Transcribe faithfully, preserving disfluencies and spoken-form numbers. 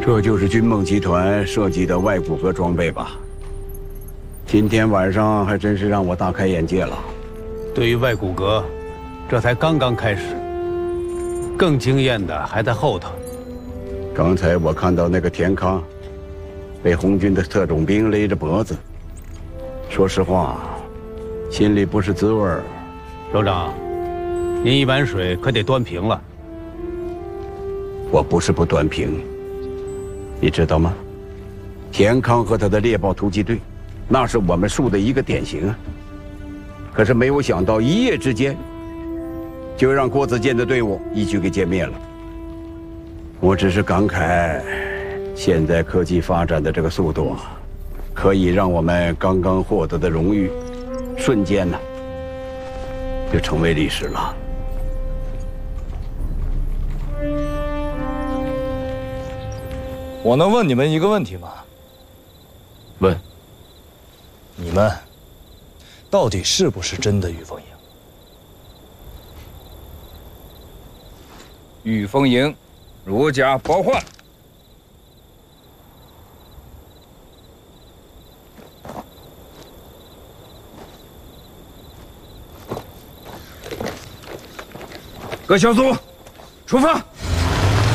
这就是君梦集团设计的外骨骼装备吧？今天晚上还真是让我大开眼界了。 对于外骨骼，这才刚刚开始，更惊艳的还在后头。 刚才我看到那个田康，被红军的特种兵勒着脖子，说实话，心里不是滋味儿。 首长，您一碗水可得端平了。 我不是不端平，你知道吗？田康和他的猎豹突击队，那是我们树的一个典型啊。可是没有想到，一夜之间，就让郭子健的队伍一举给歼灭了。我只是感慨，现在科技发展的这个速度啊，可以让我们刚刚获得的荣誉，瞬间呢，就成为历史了。 我能问你们一个问题吗？ 问。 你们到底是不是真的雨凤营？ 雨凤营，如假包换。各小组，出发！